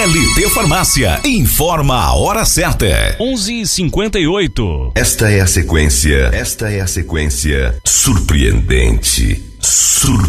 LT Farmácia, informa a hora certa. 11h58. Esta é a sequência surpreendente.